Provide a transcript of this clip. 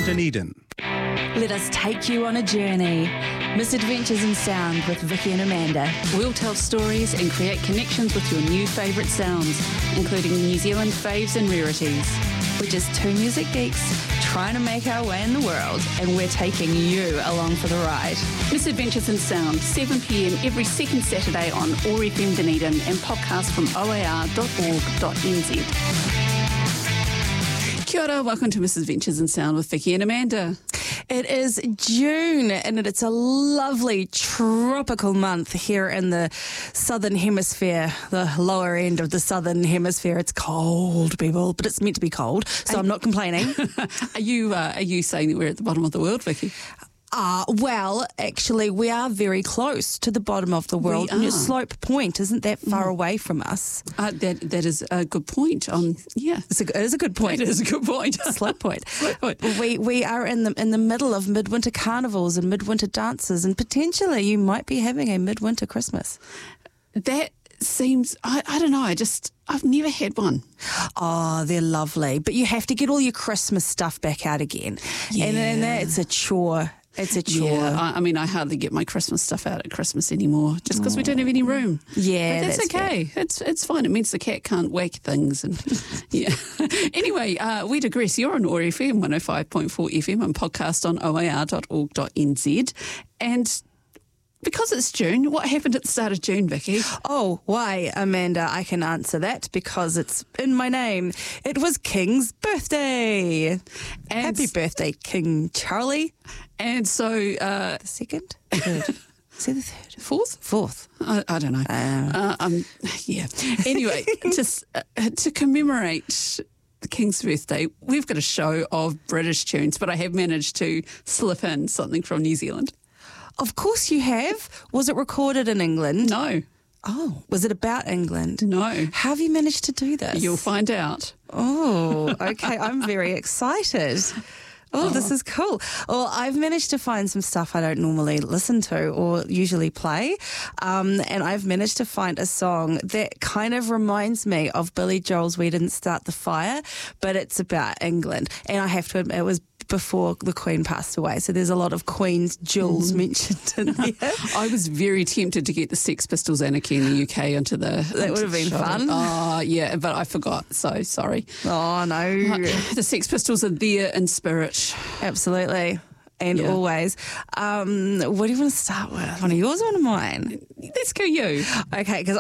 Dunedin. Let us take you on a journey. Misadventures in Sound with Vicky and Amanda. We'll tell stories and create connections with your new favourite sounds, including New Zealand faves and rarities. We're just two music geeks trying to make our way in the world, and we're taking you along for the ride. Misadventures in Sound, 7 p.m. every second Saturday on OAR FM Dunedin and podcast from oar.org.nz. Kia ora, welcome to Misadventures in Sound with Vicky and Amanda. It is June and it's a lovely tropical month here in the southern hemisphere, the lower end of the southern hemisphere. It's cold, people, but it's meant to be cold, so I'm not complaining. Are you saying that we're at the bottom of the world, Vicky? Well, actually, we are very close to the bottom of the world. We are. Slope Point isn't that far away from us. That is a good point. It is a good point. It is a good point. Slope Point. We are in the middle of midwinter carnivals and midwinter dances, and potentially you might be having a midwinter Christmas. That seems, I don't know, I've never had one. Oh, they're lovely. But you have to get all your Christmas stuff back out again. Yeah. And then it's a chore. It's a chore. Yeah, I hardly get my Christmas stuff out at Christmas anymore just because we don't have any room. Yeah, but that's okay. It's fine. It means the cat can't whack things. And yeah. Anyway, we digress. You're on OAR FM 105.4 FM and podcast on oar.org.nz. And because it's June, what happened at the start of June, Vicky? Oh, why, Amanda? I can answer that because it's in my name. It was King's birthday. And happy birthday, King Charlie. And so... the second? Third. Is it the third? Fourth? I don't know. Yeah. Anyway, just to commemorate the King's birthday, we've got a show of British tunes, but I have managed to slip in something from New Zealand. Of course you have. Was it recorded in England? No. Oh, was it about England? No. How have you managed to do this? You'll find out. Oh, okay. I'm very excited. Oh, this is cool. Well, I've managed to find some stuff I don't normally listen to or usually play. And I've managed to find a song that kind of reminds me of Billy Joel's We Didn't Start the Fire, but it's about England. And I have to admit, it was before the Queen passed away, so there's a lot of Queen's jewels mentioned in there. I was very tempted to get the Sex Pistols Anarchy in the UK into the That would have been show. fun. Oh, yeah, but I forgot, so sorry. Oh, no. The Sex Pistols are there in spirit. Absolutely. And always. What do you want to start with? One of yours or one of mine? Let's go you. Okay, because